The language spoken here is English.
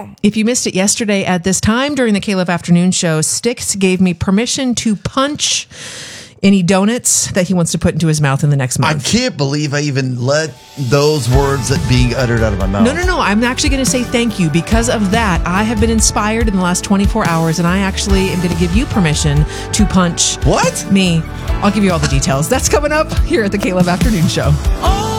If you missed it yesterday at this time during the Caleb Afternoon Show, Styx gave me permission to punch any donuts that he wants to put into his mouth in the next month. I can't believe I even let those words that being uttered out of my mouth. No. I'm actually going to say thank you. Because of that, I have been inspired in the last 24 hours, and I actually am going to give you permission to punch me. I'll give you all the details. That's coming up here at the Caleb Afternoon Show.